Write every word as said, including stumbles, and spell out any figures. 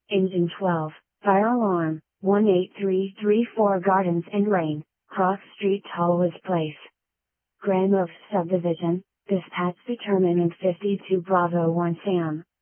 Engine twelve, fire alarm, one eight three three four Gardens and Rain, Cross Street, Tallwoods Place. Grand Oaks Subdivision, dispatch determinant fifty-two Bravo one Sam.